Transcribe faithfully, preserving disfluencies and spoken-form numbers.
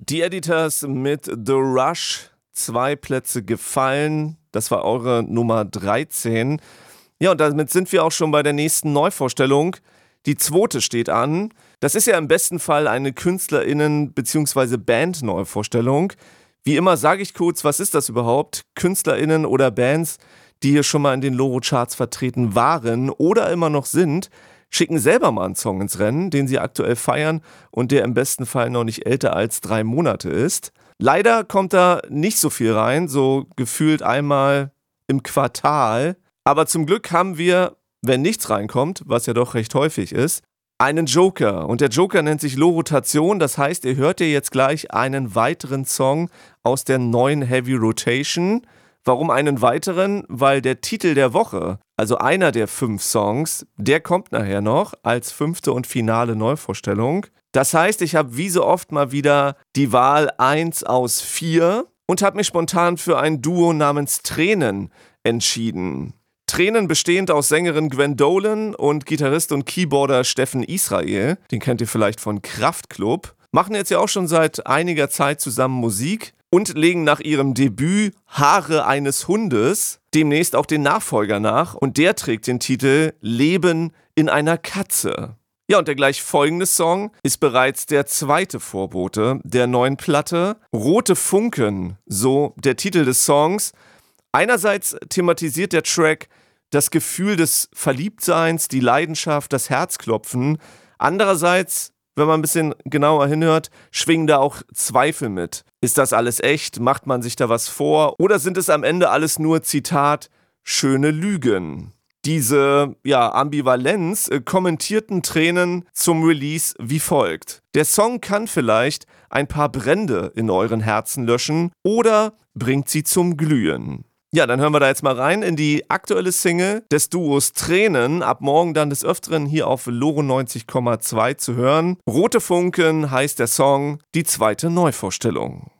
Die Editors mit The Rush, zwei Plätze gefallen. Das war eure Nummer dreizehn. Ja, und damit sind wir auch schon bei der nächsten Neuvorstellung. Die zweite steht an. Das ist ja im besten Fall eine KünstlerInnen- bzw. Band-Neuvorstellung. Wie immer sage ich kurz, was ist das überhaupt? KünstlerInnen oder Bands, die hier schon mal in den Loro-Charts vertreten waren oder immer noch sind, schicken selber mal einen Song ins Rennen, den sie aktuell feiern und der im besten Fall noch nicht älter als drei Monate ist. Leider kommt da nicht so viel rein, so gefühlt einmal im Quartal. Aber zum Glück haben wir, wenn nichts reinkommt, was ja doch recht häufig ist, einen Joker. Und der Joker nennt sich Lorotation. Das heißt, ihr hört ihr jetzt gleich einen weiteren Song aus der neuen Heavy Rotation. Warum einen weiteren? Weil der Titel der Woche, also einer der fünf Songs, der kommt nachher noch als fünfte und finale Neuvorstellung. Das heißt, ich habe wie so oft mal wieder die Wahl eins aus vier und habe mich spontan für ein Duo namens Tränen entschieden. Tränen bestehend aus Sängerin Gwen Dolan und Gitarrist und Keyboarder Steffen Israel, den kennt ihr vielleicht von Kraftklub, machen jetzt ja auch schon seit einiger Zeit zusammen Musik und legen nach ihrem Debüt Haare eines Hundes demnächst auch den Nachfolger nach und der trägt den Titel Leben in einer Katze. Ja, und der gleich folgende Song ist bereits der zweite Vorbote der neuen Platte. Rote Funken, so der Titel des Songs. Einerseits thematisiert der Track das Gefühl des Verliebtseins, die Leidenschaft, das Herzklopfen. Andererseits, wenn man ein bisschen genauer hinhört, schwingen da auch Zweifel mit. Ist das alles echt? Macht man sich da was vor? Oder sind es am Ende alles nur, Zitat, schöne Lügen? Diese ja, Ambivalenz äh, kommentierten Tränen zum Release wie folgt. Der Song kann vielleicht ein paar Brände in euren Herzen löschen oder bringt sie zum Glühen. Ja, dann hören wir da jetzt mal rein in die aktuelle Single des Duos Tränen. Ab morgen dann des Öfteren hier auf Loro neunzig Komma zwei zu hören. Rote Funken heißt der Song, die zweite Neuvorstellung.